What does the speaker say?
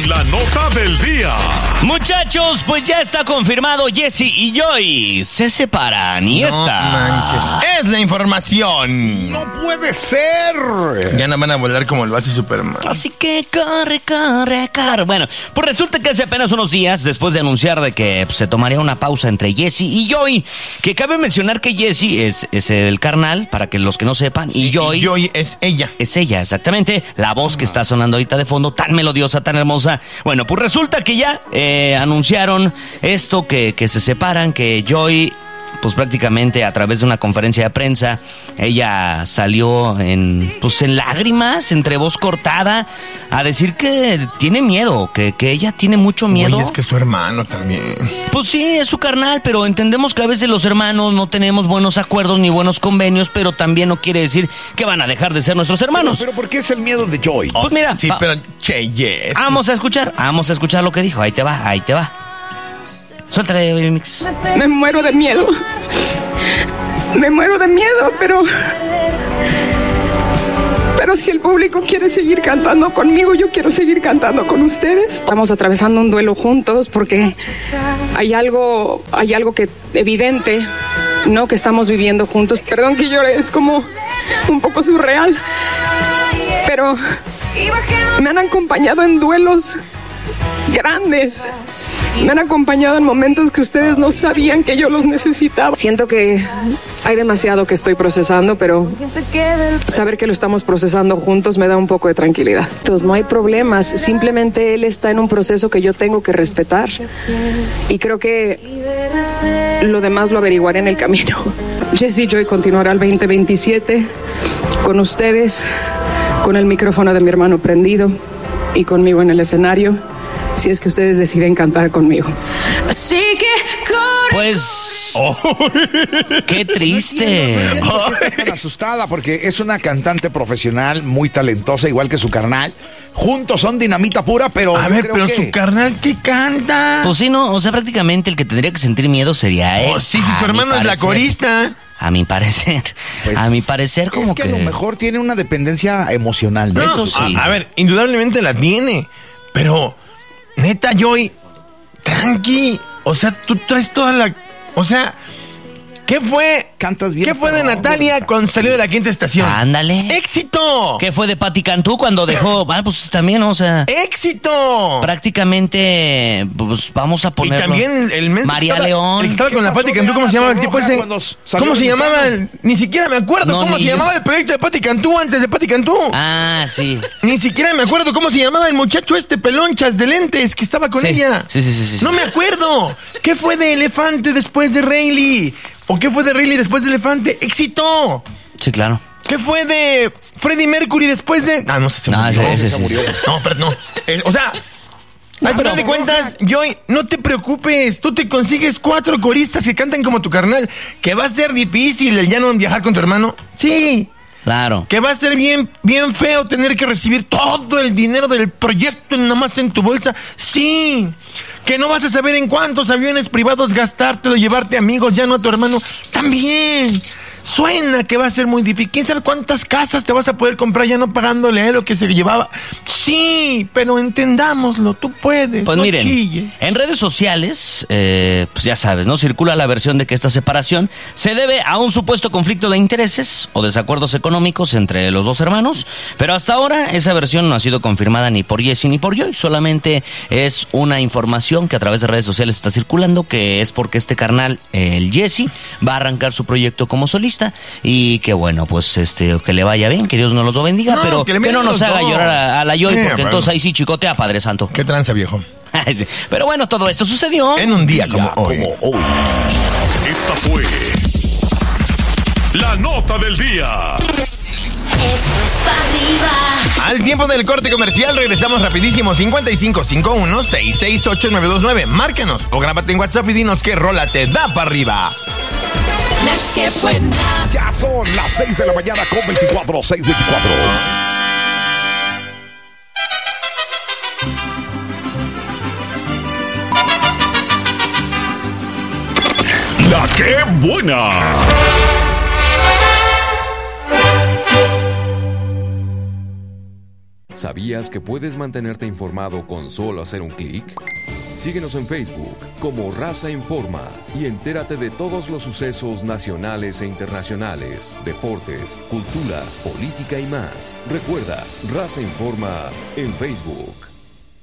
con la nota del día. Muchachos, pues ya está confirmado, Jesse y Joy se separan y No esta... manches, es la información. ¡No puede ser! Ya no van a volar como lo hace Superman. Así que corre. Bueno, pues resulta que hace apenas unos días, después de anunciar de que se tomaría una pausa entre Jesse y Joy, que cabe mencionar que Jesse es el carnal, para que los que no sepan, Sí, y Joy es ella. es ella, exactamente, la voz que está sonando ahorita de fondo, tan melodiosa, tan hermosa. Bueno, pues resulta que ya anunciaron esto, que se separan, que Joy, pues prácticamente a través de una conferencia de prensa, ella salió en lágrimas, entre voz cortada, a decir que tiene miedo, que ella tiene mucho miedo. Oye, es que es su hermano también. Pues sí, es su carnal, pero entendemos que a veces los hermanos no tenemos buenos acuerdos ni buenos convenios, pero también no quiere decir que van a dejar de ser nuestros hermanos. Pero ¿por qué es el miedo de Joy? Pues mira, Sí, pero yes. vamos a escuchar lo que dijo. Ahí te va. Suéltale, Baby Mix. Me muero de miedo. Pero si el público quiere seguir cantando conmigo, yo quiero seguir cantando con ustedes. Estamos atravesando un duelo juntos porque hay algo que evidente, ¿no? Que estamos viviendo juntos. Perdón que llore, es como un poco surreal. Pero me han acompañado en duelos grandes. Me han acompañado en momentos que ustedes no sabían que yo los necesitaba. Siento que hay demasiado que estoy procesando, pero saber que lo estamos procesando juntos me da un poco de tranquilidad. Entonces, no hay problemas, simplemente él está en un proceso que yo tengo que respetar. Y creo que lo demás lo averiguaré en el camino. Jesse Joy continuará el 2027 con ustedes, con el micrófono de mi hermano prendido y conmigo en el escenario, si es que ustedes deciden cantar conmigo. Así que Pues... ¡Qué triste! ¿Por qué está tan asustada? Porque es una cantante profesional muy talentosa, igual que su carnal. Juntos son dinamita pura, pero... A yo ver, creo pero que... su carnal, ¿qué canta? Pues sí, no, o sea, prácticamente el que tendría que sentir miedo sería él. Oh, sí, si A su mi hermano es la parecer. corista. A mi parecer. Pues, a mi parecer, como es que a lo mejor tiene una dependencia emocional, ¿no? No, Eso sí. a ver, indudablemente la tiene. Pero, neta, Joy, tranqui. O sea, tú traes toda la... O sea, ¿qué fue? Cantas bien, ¿Qué fue de pero- Natalia cuando salió de la quinta estación? Ándale. ¡Éxito! ¿Qué fue de Pati Cantú cuando dejó? Pues también, o sea... ¡Éxito! Prácticamente, pues vamos a Y ponerlo. también el menso María que estaba- León. el que estaba ¿Qué con la pasó Pati de Cantú, ¿cómo se llamaba el tipo Roja ese? cuando salió ¿Cómo se el llamaba? Mexicano? Ni siquiera me acuerdo No, cómo ni se yo. llamaba el proyecto de Pati Cantú antes de Pati Cantú. Ah, sí. Ni siquiera me acuerdo cómo se llamaba el muchacho este pelonchas de lentes que estaba con Sí, ella. sí. No me acuerdo. ¿Qué fue de Elefante después de Rayleigh? ¿O qué fue de Rayleigh después de Elefante? ¡Éxito! Sí, claro. ¿Qué fue de Freddie Mercury después de...? Ah, no sé, se No, murió. ese se murió. No, pero no. O sea, al final de cuentas, Joy, no te preocupes. Tú te consigues 4 coristas que cantan como tu carnal. ¿Que va a ser difícil el ya no viajar con tu hermano? Sí. Claro. ¿Que va a ser bien feo tener que recibir todo el dinero del proyecto nomás en tu bolsa? Sí. ¿Que no vas a saber en cuántos aviones privados gastártelo, llevarte amigos, ya no a tu hermano? También. Suena que va a ser muy difícil. ¿Quién sabe cuántas casas te vas a poder comprar ya no pagándole a él lo que se llevaba? Sí, pero entendámoslo, tú puedes. Pues no miren, chilles. en redes sociales, pues ya sabes, ¿no? Circula la versión de que esta separación se debe a un supuesto conflicto de intereses o desacuerdos económicos entre los dos hermanos, pero hasta ahora esa versión no ha sido confirmada ni por Jesse ni por Joy, solamente es una información que a través de redes sociales está circulando, que es porque este carnal, el Jesse, va a arrancar su proyecto como solista y que bueno, pues que le vaya bien, que Dios nos los bendiga, No, pero que le que no metan nos los haga dos. llorar a la Joy, porque bueno. entonces ahí sí chicotea, Padre Santo. ¿Qué tranza, viejo? Sí, pero bueno, todo esto sucedió En un día como hoy. Esta fue la nota del día. esto es pa' arriba. Al tiempo del corte comercial regresamos rapidísimo. 5551-668-929. Márcanos o grábate en WhatsApp y dinos qué rola te da para arriba. La que buena. Ya son las 6 de la mañana con 24, 6:24. La que buena. ¿Sabías que puedes mantenerte informado con solo hacer un clic? Síguenos en Facebook como Raza Informa y entérate de todos los sucesos nacionales e internacionales, deportes, cultura, política y más. Recuerda, Raza Informa en Facebook.